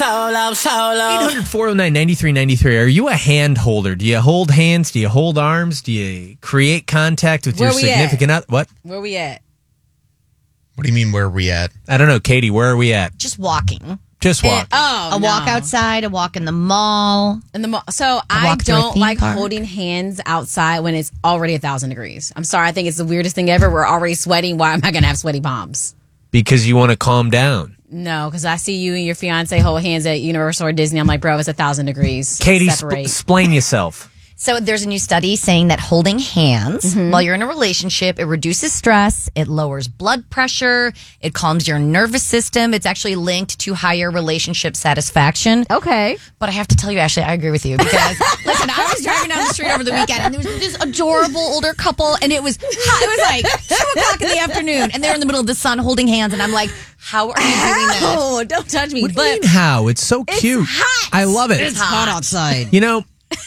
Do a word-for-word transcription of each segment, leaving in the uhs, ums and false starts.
solo, solo. eight hundred, four oh nine, nine three nine three. Are you a hand holder? Do you hold hands? Do you hold arms? Do you create contact with Where your we significant other? What? Where we at? What do you mean, where are we at? I don't know, Katie. Where are we at? Just walking. Just walk. Oh, a no. walk outside, a walk in the mall. In the mall. So I walk through a don't theme like park. holding hands outside when it's already a thousand degrees. I'm sorry. I think it's the weirdest thing ever. We're already sweating. Why am I going to have sweaty palms? Because you want to calm down. No, because I see you and your fiance hold hands at Universal or Disney. I'm like, bro, it's a thousand degrees. Katie, sp- Separate. explain yourself. So there's a new study saying that holding hands Mm-hmm. while you're in a relationship, it reduces stress, it lowers blood pressure, it calms your nervous system. It's actually linked to higher relationship satisfaction. Okay. But I have to tell you, Ashley, I agree with you because listen, I was driving down the street over the weekend and there was this adorable older couple and it was hot. It was like two o'clock in the afternoon and they're in the middle of the sun holding hands and I'm like, how are you doing that? Oh, don't touch me. What do but you mean how? It's so cute. hot. I love it. It's hot outside. You know,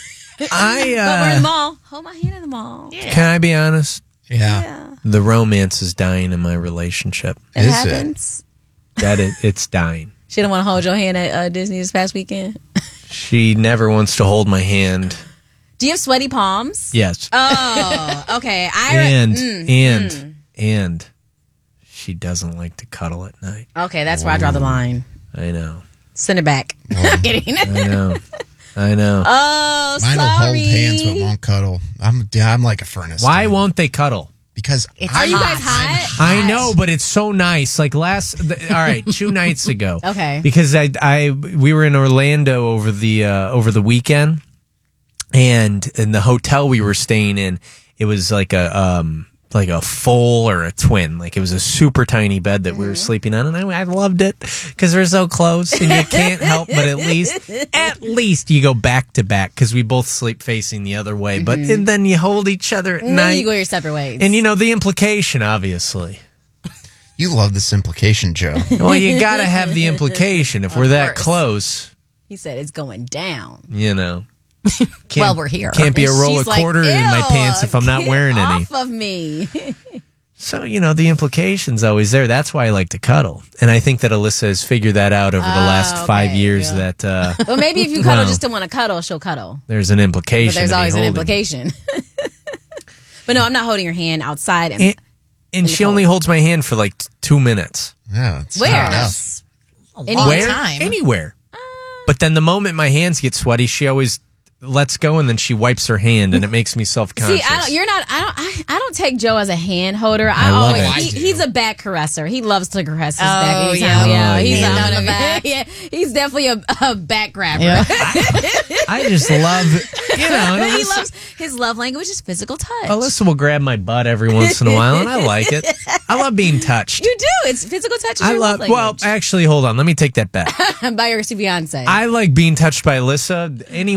I but we're in the uh, mall. Hold my hand in the mall. can I be honest? Yeah. Yeah. The romance is dying in my relationship. It Is it? happens. That it, it's dying. She didn't want to hold your hand at uh, Disney this past weekend. She never wants to hold my hand. Do you have sweaty palms? Yes. Oh, okay. I and mm, and mm. and she doesn't like to cuddle at night. Okay, that's where I draw the line. I know. Send it back. I'm kidding. I know. I know. Oh, Mine will sorry. hold hands but won't cuddle. I'm yeah, I'm like a furnace. Why dude. won't they cuddle? Because It's I, Are you guys hot? I know, but it's so nice. Like last, the, all right, two nights ago. Okay. Because I, I, we were in Orlando over the uh, over the weekend, and in the hotel we were staying in, it was like a um like a full or a twin. Like it was a super tiny bed that we were sleeping on, and I, I loved it because we're so close, and you can't help but at least at least you go back to back because we both sleep facing the other way. But and then you hold each other at And then night, you go your separate ways. and you know the implication, obviously. You love this implication, Joe. Well, you got to have the implication. If we're that course. close, he said it's going down. you know. Can't, Well, we're here. Can't be a roll She's of like, quarter in my "Ew, pants if I'm not get wearing any. off of me. So, you know, the implication's always there. That's why I like to cuddle. And I think that Alyssa has figured that out over the last okay, five years yeah. that uh, Well, maybe if you cuddle Well, just to want to cuddle, she'll cuddle. there's an implication. But there's to me always an holding. implication. But no, I'm not holding your hand outside. And, And, and she only holds my hand for like t- two minutes. Yeah. It's Where? not enough. That's a long Anywhere? Where? time. Anywhere. But then the moment my hands get sweaty, she always lets go and then she wipes her hand and it makes me self-conscious. See, I don't, you're not. I don't. I, I don't take Joe as a hand holder. I, I love always. it. I He, do. he's a back caresser. He loves to caress his Oh, back. Anytime. yeah. Yeah, Oh, he's yeah. on Hand the on the back. back. Yeah, he's definitely a, a back grabber. Yeah. I just love, you know, and he Alyssa, loves his love language is physical touch. Alyssa will grab my butt every once in a while and I like it. I love being touched. You do. It's physical touch. Is I your love, love well, language. actually, hold on. Let me take that back. by your fiance. I like being touched by Alyssa. Any